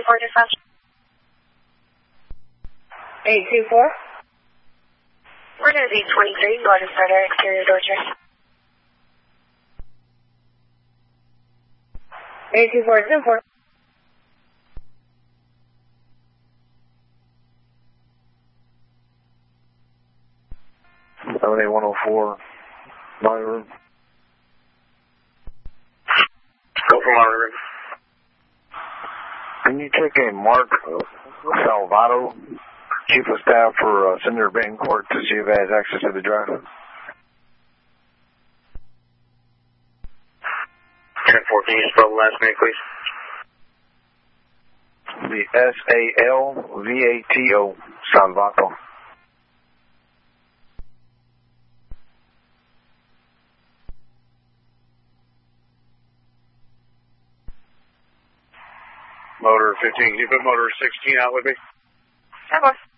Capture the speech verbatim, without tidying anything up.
four dispatch. eight two four. We're going to be twenty-three, go ahead and start our exterior door check. eight two four, ten four. seven eight one oh four, monitor room. Go for monitor room. Can you take a Mark Salvato, Chief of Staff for uh, Senator Betancourt, to see if he has access to the drive? ten four, can you spell the last name, please? The S A L V A T O, Salvato. Motor fifteen, can you put motor sixteen out with me? Of course.